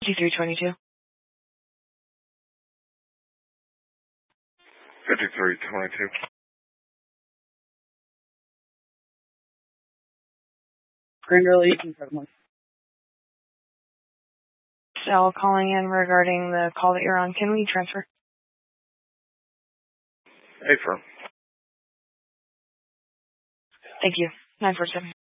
5322. 5322. Grand Early 1871. Sal calling in regarding the call that you're on. Can we transfer? Hey, firm. Thank you. 947.